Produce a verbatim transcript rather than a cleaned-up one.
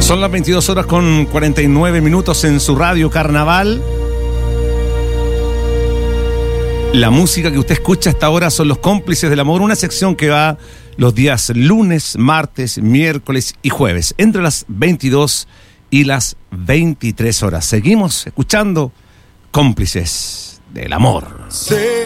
Son las veintidós horas con cuarenta y nueve minutos en su radio Carnaval. La música que usted escucha hasta ahora son los Cómplices del Amor, una sección que va los días lunes, martes, miércoles y jueves, entre las veintidós y las veintitrés horas. Seguimos escuchando Cómplices del Amor. Sí.